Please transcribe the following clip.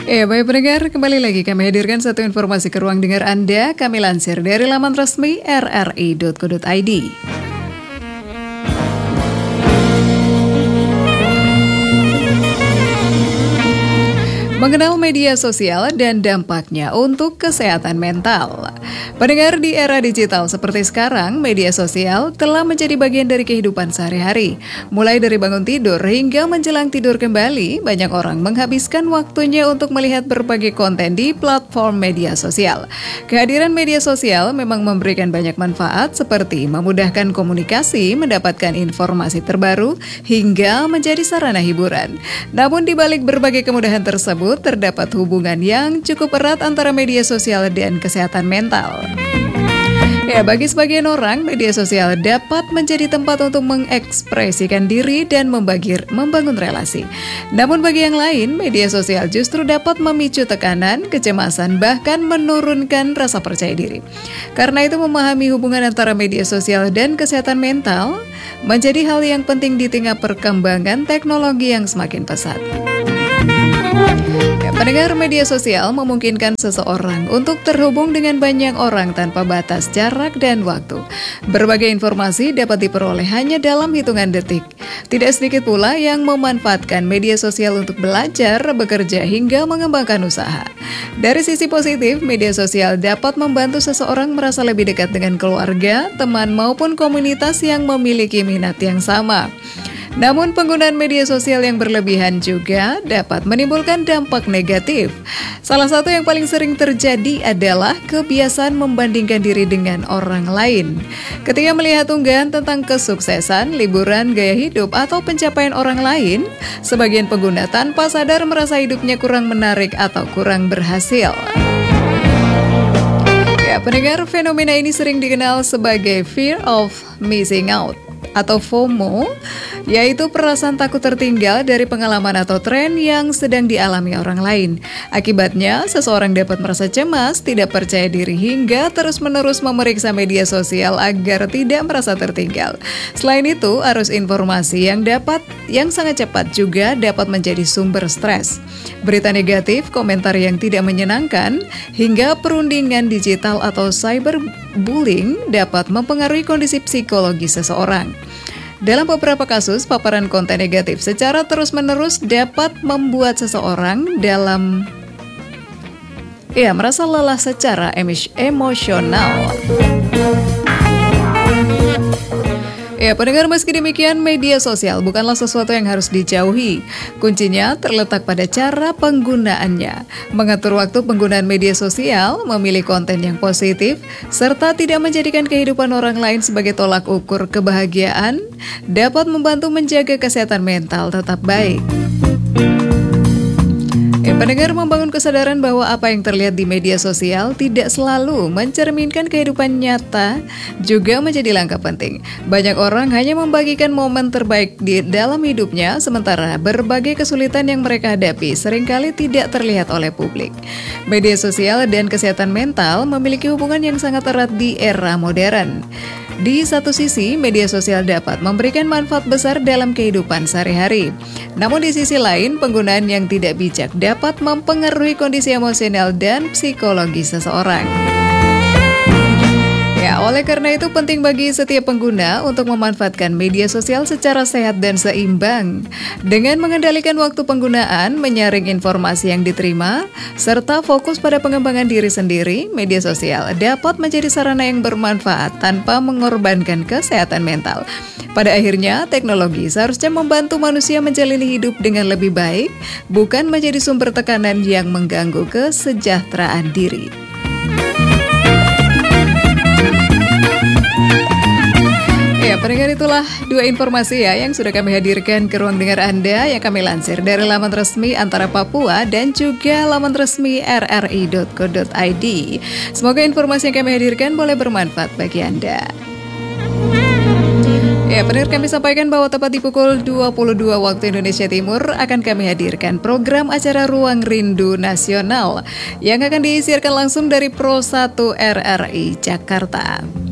Baik pendengar, kembali lagi kami hadirkan satu informasi ke ruang dengar Anda. Kami lansir dari laman resmi rri.co.id. Mengenal media sosial dan dampaknya untuk kesehatan mental. Pendengar, di era digital seperti sekarang, media sosial telah menjadi bagian dari kehidupan sehari-hari. Mulai dari bangun tidur hingga menjelang tidur kembali, banyak orang menghabiskan waktunya untuk melihat berbagai konten di platform media sosial. Kehadiran media sosial memang memberikan banyak manfaat seperti memudahkan komunikasi, mendapatkan informasi terbaru, hingga menjadi sarana hiburan. Namun di balik berbagai kemudahan tersebut, terdapat hubungan yang cukup erat antara media sosial dan kesehatan mental. Bagi sebagian orang, media sosial dapat menjadi tempat untuk mengekspresikan diri dan membangun relasi. Namun bagi yang lain, media sosial justru dapat memicu tekanan, kecemasan, bahkan menurunkan rasa percaya diri. Karena itu, memahami hubungan antara media sosial dan kesehatan mental menjadi hal yang penting di tengah perkembangan teknologi yang semakin pesat. Pendengar, media sosial memungkinkan seseorang untuk terhubung dengan banyak orang tanpa batas jarak dan waktu. Berbagai informasi dapat diperoleh hanya dalam hitungan detik. Tidak sedikit pula yang memanfaatkan media sosial untuk belajar, bekerja, hingga mengembangkan usaha. Dari sisi positif, media sosial dapat membantu seseorang merasa lebih dekat dengan keluarga, teman, maupun komunitas yang memiliki minat yang sama. Namun penggunaan media sosial yang berlebihan juga dapat menimbulkan dampak negatif. Salah satu yang paling sering terjadi adalah kebiasaan membandingkan diri dengan orang lain. Ketika melihat unggahan tentang kesuksesan, liburan, gaya hidup, atau pencapaian orang lain, sebagian pengguna tanpa sadar merasa hidupnya kurang menarik atau kurang berhasil. Pendengar, fenomena ini sering dikenal sebagai fear of missing out atau FOMO, yaitu perasaan takut tertinggal dari pengalaman atau tren yang sedang dialami orang lain. Akibatnya, seseorang dapat merasa cemas, tidak percaya diri, hingga terus-menerus memeriksa media sosial agar tidak merasa tertinggal. Selain itu, arus informasi yang sangat cepat juga dapat menjadi sumber stres. Berita negatif, komentar yang tidak menyenangkan, hingga perundingan digital atau cyberbullying dapat mempengaruhi kondisi psikologi seseorang. Dalam beberapa kasus, paparan konten negatif secara terus-menerus dapat membuat seseorang merasa lelah secara emosional. Pendengar, meski demikian, media sosial bukanlah sesuatu yang harus dijauhi. Kuncinya terletak pada cara penggunaannya. Mengatur waktu penggunaan media sosial, memilih konten yang positif, serta tidak menjadikan kehidupan orang lain sebagai tolak ukur kebahagiaan, dapat membantu menjaga kesehatan mental tetap baik. Pendengar, membangun kesadaran bahwa apa yang terlihat di media sosial tidak selalu mencerminkan kehidupan nyata juga menjadi langkah penting. Banyak orang hanya membagikan momen terbaik di dalam hidupnya, sementara berbagai kesulitan yang mereka hadapi seringkali tidak terlihat oleh publik. Media sosial dan kesehatan mental memiliki hubungan yang sangat erat di era modern. Di satu sisi, media sosial dapat memberikan manfaat besar dalam kehidupan sehari-hari. Namun di sisi lain, penggunaan yang tidak bijak dapat mempengaruhi kondisi emosional dan psikologi seseorang. Oleh karena itu penting bagi setiap pengguna untuk memanfaatkan media sosial secara sehat dan seimbang. Dengan mengendalikan waktu penggunaan, menyaring informasi yang diterima, serta fokus pada pengembangan diri sendiri, media sosial dapat menjadi sarana yang bermanfaat tanpa mengorbankan kesehatan mental. Pada akhirnya, teknologi seharusnya membantu manusia menjalani hidup dengan lebih baik, bukan menjadi sumber tekanan yang mengganggu kesejahteraan diri. Pendengar, itulah dua informasi yang sudah kami hadirkan ke ruang dengar Anda yang kami lansir dari laman resmi Antara Papua dan juga laman resmi rri.co.id. Semoga informasi yang kami hadirkan boleh bermanfaat bagi Anda. Pendengar, kami sampaikan bahwa tepat di pukul 22 waktu Indonesia Timur akan kami hadirkan program acara Ruang Rindu Nasional yang akan disiarkan langsung dari Pro 1 RRI Jakarta.